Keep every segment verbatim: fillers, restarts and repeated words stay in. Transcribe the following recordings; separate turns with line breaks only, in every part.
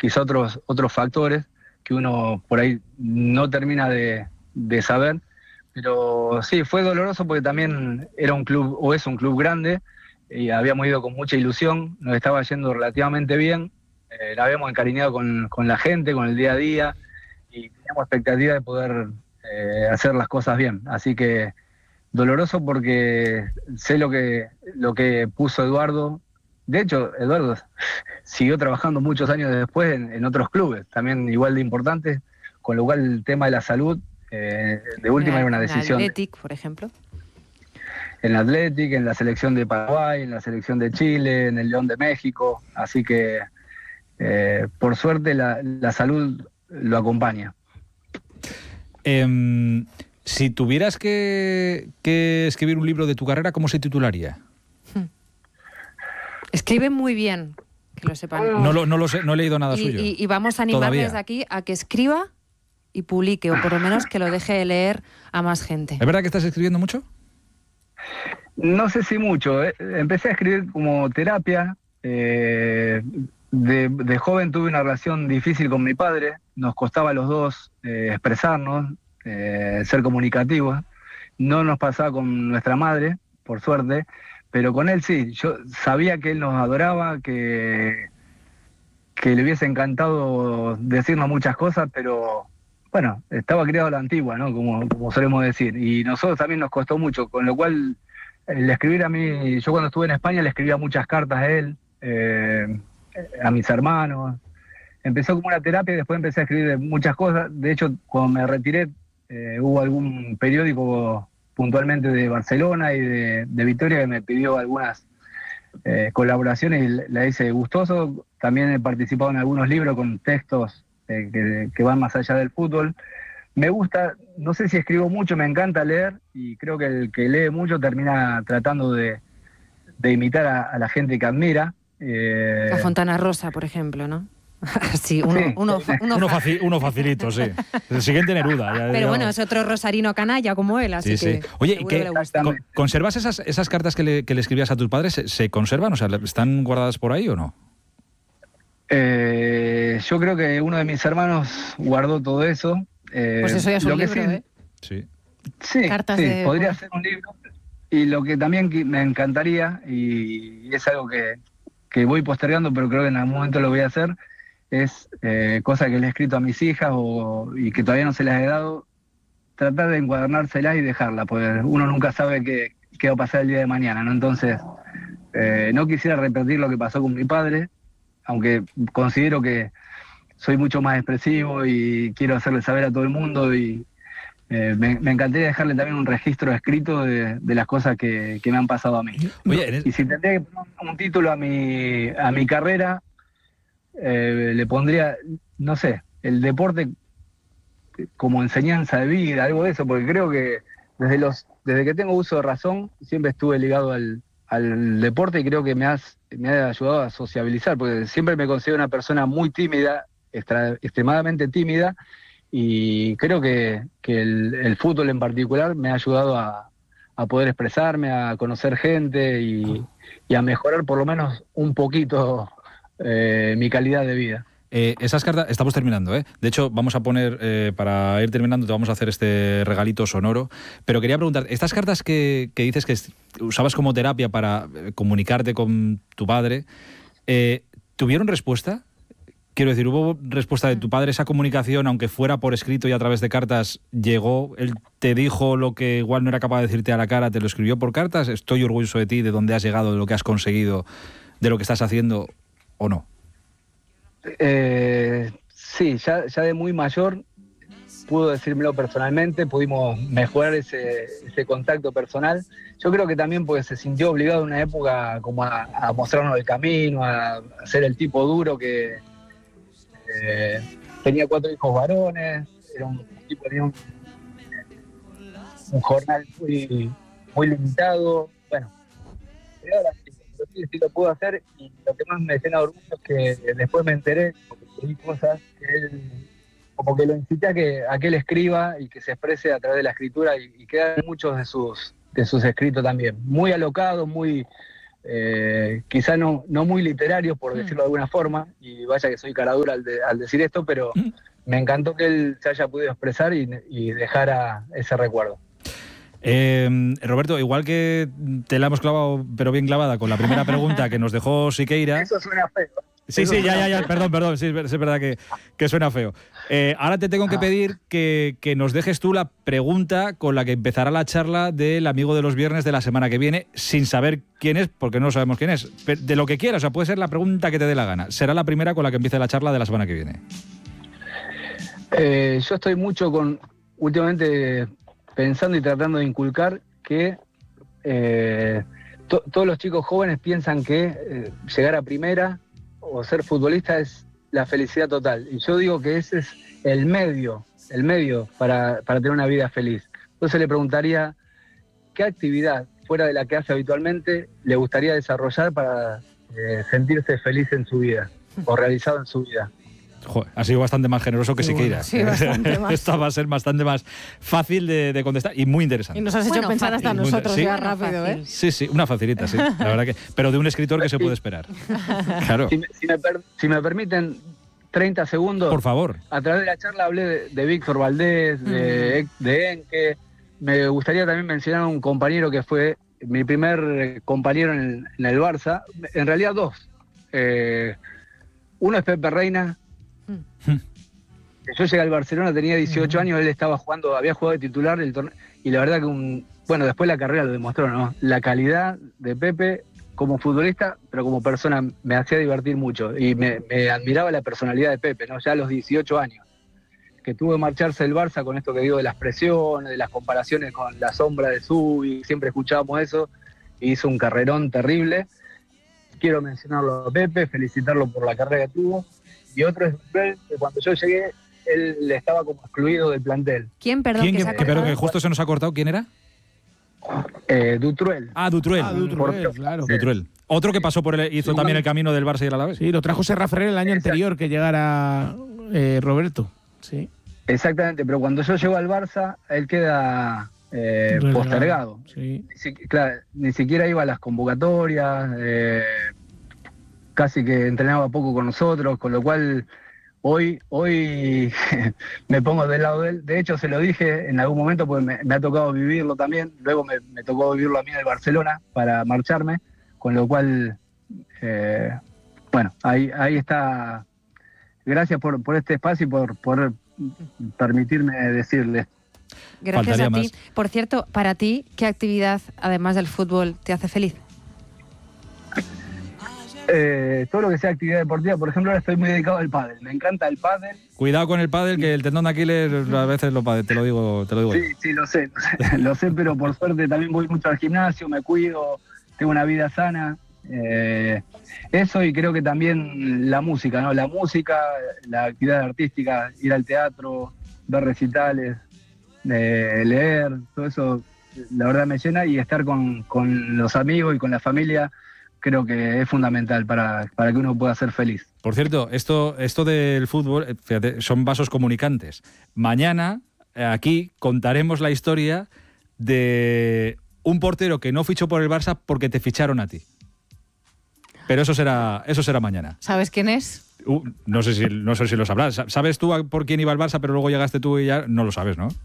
quizá otros, otros factores que uno por ahí no termina de, de saber. Pero sí, fue doloroso porque también era un club, o es un club grande, y habíamos ido con mucha ilusión, nos estaba yendo relativamente bien, eh, la habíamos encariñado con, con la gente, con el día a día, y teníamos expectativa de poder eh, hacer las cosas bien. Así que doloroso porque sé lo que, lo que puso Eduardo. De hecho, Eduardo siguió trabajando muchos años después en, en otros clubes, también igual de importantes, con lo cual el tema de la salud, eh, de última era una decisión.
En el Athletic, por ejemplo.
En el Athletic, en la selección de Paraguay, en la selección de Chile, en el León de México, así que eh, por suerte la, la salud lo acompaña.
Eh, si tuvieras que, que escribir un libro de tu carrera, ¿cómo se titularía?
Hmm. Escribe muy bien, que lo sepan.
No lo, no lo sé, no he leído nada
y,
suyo.
Y, y vamos a animarles
Todavía.
desde aquí a que escriba y publique, o por lo menos que lo deje de leer a más gente.
¿Es verdad que estás escribiendo mucho?
No sé si mucho. Eh. Empecé a escribir como terapia. Eh, de, de joven tuve una relación difícil con mi padre. Nos costaba a los dos eh, expresarnos, eh, ser comunicativos. No nos pasaba con nuestra madre, por suerte, pero con él sí. Yo sabía que él nos adoraba, que, que le hubiese encantado decirnos muchas cosas, pero bueno, estaba criado a la antigua, ¿no? Como, como solemos decir. Y nosotros también nos costó mucho, con lo cual el escribir a mí, yo cuando estuve en España le escribía muchas cartas a él, eh, a mis hermanos. Empezó como una terapia y después empecé a escribir muchas cosas. De hecho, cuando me retiré, eh, hubo algún periódico puntualmente de Barcelona y de, de Vitoria que me pidió algunas eh, colaboraciones y la hice gustoso. También he participado en algunos libros con textos eh, que, que van más allá del fútbol. Me gusta, no sé si escribo mucho, me encanta leer y creo que el que lee mucho termina tratando de, de imitar a, a la gente que admira. Eh...
La Fontana Rosa, por ejemplo, ¿no? Sí, uno,
sí.
uno, uno,
uno, faci, uno facilito, sí. El siguiente Neruda. Ya,
Pero
ya...
bueno, es otro rosarino canalla como él, así
sí,
que...
Sí. Oye, ¿y qué,
con,
¿conservas esas, esas cartas que le, que le escribías a tus padres? ¿Se, ¿Se conservan? O sea, ¿están guardadas por ahí o no?
Eh, yo creo que uno de mis hermanos guardó todo eso. Eh,
pues eso ya es un libro,
sí,
¿eh?
Sí.
Sí,
Cartas
sí
de...
podría ser un libro. Y lo que también me encantaría, y es algo que, que voy postergando, pero creo que en algún momento lo voy a hacer, es eh, cosas que le he escrito a mis hijas o, y que todavía no se las he dado, tratar de encuadernárselas y dejarla, porque uno nunca sabe qué, qué va a pasar el día de mañana, ¿no? Entonces, eh, no quisiera repetir lo que pasó con mi padre, aunque considero que soy mucho más expresivo y quiero hacerle saber a todo el mundo y eh, me, me encantaría dejarle también un registro escrito de, de las cosas que, que me han pasado a mí.
Oye, eres...
Y si tendría que poner un título a mi, a mi carrera, eh, le pondría, no sé, el deporte como enseñanza de vida, algo de eso, porque creo que desde los desde que tengo uso de razón siempre estuve ligado al, al deporte y creo que me, has, me ha ayudado a sociabilizar, porque siempre me considero una persona muy tímida, extra, extremadamente tímida, y creo que, que el, el fútbol en particular me ha ayudado a, a poder expresarme, a conocer gente y, y a mejorar por lo menos un poquito eh, mi calidad de vida.
Eh, esas cartas, estamos terminando, ¿eh? De hecho, vamos a poner, eh, para ir terminando, te vamos a hacer este regalito sonoro, pero quería preguntar, estas cartas que, que dices que usabas como terapia para comunicarte con tu padre, eh, ¿tuvieron respuesta? Quiero decir, ¿hubo respuesta de tu padre? ¿Esa comunicación, aunque fuera por escrito y a través de cartas, llegó? ¿Él te dijo lo que igual no era capaz de decirte a la cara, te lo escribió por cartas? ¿Estoy orgulloso de ti, de dónde has llegado, de lo que has conseguido, de lo que estás haciendo, o no?
Eh, sí, ya, ya de muy mayor pudo decírmelo personalmente, pudimos mejorar ese, ese contacto personal. Yo creo que también porque se sintió obligado en una época como a, a mostrarnos el camino, a, a ser el tipo duro que eh, tenía cuatro hijos varones, era un tipo que tenía un, un jornal muy, muy limitado. Bueno, pero ahora sí, sí, sí lo pudo hacer, y lo que más me llena de orgullo es que después me enteré, porque leí cosas, que él, como que lo incité a que, a que él escriba y que se exprese a través de la escritura, y, y quedan muchos de sus, de sus escritos también. Muy alocado, muy, eh, quizá no, no muy literarios, por decirlo de alguna forma, y vaya que soy caradura al, de, al decir esto, pero me encantó que él se haya podido expresar y, y dejara ese recuerdo.
Eh, Roberto, igual que te la hemos clavado, pero bien clavada, con la primera pregunta que nos dejó Siqueira.
Eso suena feo.
Sí,
Eso
sí, ya,
suena
ya, ya,
feo.
perdón, perdón, sí, es verdad que, que suena feo. Eh, ahora te tengo que pedir que, que nos dejes tú la pregunta con la que empezará la charla del amigo de los viernes de la semana que viene, sin saber quién es, porque no sabemos quién es. Pero de lo que quieras, o sea, puede ser la pregunta que te dé la gana. Será la primera con la que empiece la charla de la semana que viene.
Eh, yo estoy mucho con, últimamente, pensando y tratando de inculcar que eh, to, todos los chicos jóvenes piensan que eh, llegar a primera o ser futbolista es la felicidad total. Y yo digo que ese es el medio, el medio para, para tener una vida feliz. Entonces le preguntaría, ¿qué actividad fuera de la que hace habitualmente le gustaría desarrollar para eh, sentirse feliz en su vida o realizado en su vida?
Joder, ha sido bastante más generoso que Siqueira.
Sí, bastante más.
Esta va a ser bastante más fácil de, de contestar y muy interesante.
Y nos has hecho
Bueno,
pensar
fácil.
hasta
Muy
nosotros
inter-
ya
sí.
rápido, ¿eh?
Sí, sí, una facilita, sí. La verdad que, pero de un escritor que se puede esperar. Claro.
Si me, si me, per, si me permiten treinta segundos.
Por favor.
A través de la charla hablé de, de Víctor Valdés, de, uh-huh. de Enke. Me gustaría también mencionar a un compañero que fue mi primer compañero en el, en el Barça. En realidad dos. Eh, uno es Pepe Reina. Uh-huh. Yo llegué al Barcelona, tenía dieciocho uh-huh. años, él estaba jugando, había jugado de titular el torneo, y la verdad que un, bueno, después la carrera lo demostró, ¿no? La calidad de Pepe como futbolista, pero como persona me hacía divertir mucho y me, me admiraba la personalidad de Pepe, ¿no? Ya a los dieciocho años, que tuvo que marcharse el Barça con esto que digo de las presiones, de las comparaciones con la sombra de Zubi, siempre escuchábamos eso, y hizo un carrerón terrible. Quiero mencionarlo a Pepe, felicitarlo por la carrera que tuvo, y otro es Dutrell, que cuando yo llegué, él estaba como excluido del plantel.
¿Quién, perdón,
¿Quién
que,
que,
se ha
que, pero que justo se nos ha cortado? ¿Quién era?
Eh, Dutrell.
Ah, Dutrell.
Ah, Dutrell, claro.
Dutrell. Otro que pasó por el, hizo sí, también el camino del Barça y el Alavés.
Sí, lo trajo Serra Ferrer el año Exacto. anterior que llegara eh, Roberto. Sí.
Exactamente, pero cuando yo llego al Barça, él queda eh, postergado.
Sí.
Ni, si, claro, ni siquiera iba a las convocatorias, eh, casi que entrenaba poco con nosotros, con lo cual hoy hoy me pongo del lado de él. De hecho, se lo dije en algún momento, porque me, me ha tocado vivirlo también. Luego me, me tocó vivirlo a mí en el Barcelona para marcharme, con lo cual, eh, bueno, ahí ahí está. Gracias por, por este espacio y por, por permitirme decirle.
Gracias Faltaría a ti. Más. Por cierto, para ti, ¿qué actividad, además del fútbol, te hace feliz?
Eh, todo lo que sea actividad deportiva. Por ejemplo, ahora estoy muy dedicado al pádel. Me encanta el pádel.
Cuidado con el pádel, que el tendón de Aquiles a veces lo padece, te lo digo, te lo digo.
Sí, yo. sí, lo sé, lo sé, lo sé, pero por suerte también voy mucho al gimnasio, me cuido, tengo una vida sana. Eh, eso y creo que también la música, ¿no? La música, la actividad artística, ir al teatro, ver recitales, eh, leer, todo eso, la verdad me llena, y estar con, con los amigos y con la familia creo que es fundamental para, para que uno pueda ser feliz.
Por cierto, esto, esto del fútbol, fíjate, son vasos comunicantes. Mañana, aquí, contaremos la historia de un portero que no fichó por el Barça porque te ficharon a ti. Pero eso será, eso será mañana.
¿Sabes quién es?
Uh, no sé si, no sé si lo sabrás. ¿Sabes tú por quién iba el Barça, pero luego llegaste tú y ya no lo sabes, ¿no?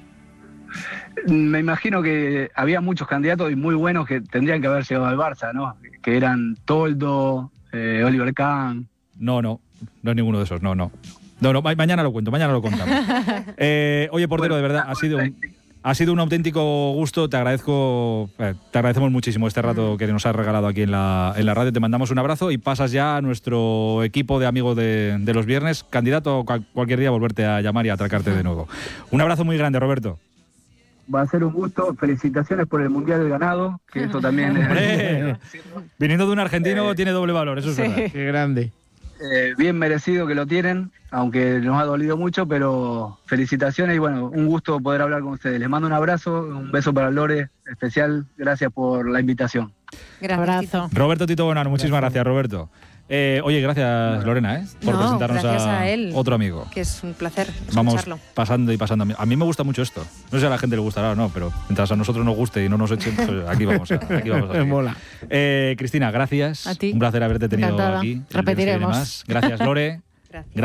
Me imagino que había muchos candidatos y muy buenos que tendrían que haber llegado al Barça, ¿no? Que eran Toldo, eh, Oliver Kahn.
No, no, no es ninguno de esos, no, no. No, no, ma- mañana lo cuento, mañana lo contamos. eh, oye, portero, bueno, de verdad, ha sido un, ha sido un auténtico gusto. Te agradezco, eh, te agradecemos muchísimo este rato que nos has regalado aquí en la, en la radio. Te mandamos un abrazo y pasas ya a nuestro equipo de amigos de, de los viernes. Candidato a cualquier día a volverte a llamar y a atracarte de nuevo. Un abrazo muy grande, Roberto.
Va a ser un gusto. Felicitaciones por el Mundial del Ganado, que eso también
es... Viniendo de un argentino eh, tiene doble valor, eso es
sí.
verdad.
Qué grande.
Eh, bien merecido que lo tienen, aunque nos ha dolido mucho, pero felicitaciones y bueno, un gusto poder hablar con ustedes. Les mando un abrazo, un beso para Lore especial. Gracias por la invitación.
Gracias. Abrazo.
Roberto Tito Bonano, muchísimas gracias, gracias Roberto. Eh, oye, gracias Lorena, ¿eh? por
no,
presentarnos
a,
a
él,
otro amigo.
Que es un placer
Vamos
escucharlo.
pasando y pasando. A mí me gusta mucho esto. No sé si a la gente le gustará o no, pero mientras a nosotros nos guste y no nos echen, pues aquí vamos. A, aquí vamos a
Me mola.
Eh, Cristina, gracias.
A ti.
Un placer haberte tenido
Encantada.
aquí.
Repetiremos.
Gracias, Lore.
Gracias.